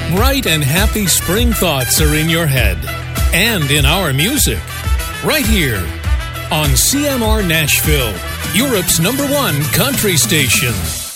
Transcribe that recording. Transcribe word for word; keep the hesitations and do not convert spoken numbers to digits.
Bright and happy spring thoughts are in your head and in our music. Right here on C M R Nashville, Europe's number one country station.